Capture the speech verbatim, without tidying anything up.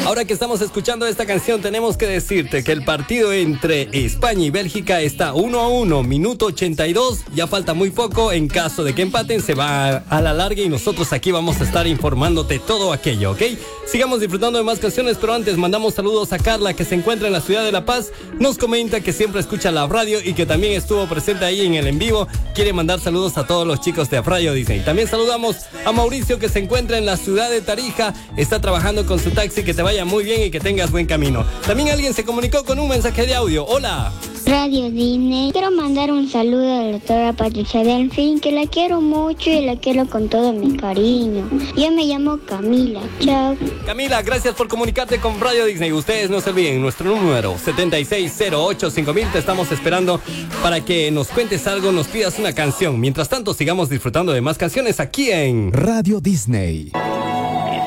Ahora que estamos escuchando esta canción, tenemos que decirte que el partido entre España y Bélgica está uno a uno, minuto ochenta y dos. Ya falta muy poco. En caso de que empaten, se va a la larga y nosotros aquí vamos a estar informándote todo aquello, ¿ok? Sigamos disfrutando de más canciones, pero antes mandamos saludos a Carla, que se encuentra en la ciudad de La Paz. Nos comenta que siempre escucha la radio y que también estuvo presente ahí en el en vivo. Quiere mandar saludos a todos los chicos de Radio Disney. También saludamos a Mauricio, que se encuentra en la ciudad de Tarija. Está trabajando con su taxi. Que te vaya muy bien y que tengas buen camino. También alguien se comunicó con un mensaje de audio. Hola. Radio Disney. Quiero mandar un saludo a la doctora Patricia Delfín, que la quiero mucho y la quiero con todo mi cariño. Yo me llamo Camila. Chao. Camila, gracias por comunicarte con Radio Disney. Ustedes no se olviden, nuestro número setenta y seis cero ocho cinco mil. Te estamos esperando para que nos cuentes algo, nos pidas una canción. Mientras tanto, sigamos disfrutando de más canciones aquí en Radio Disney.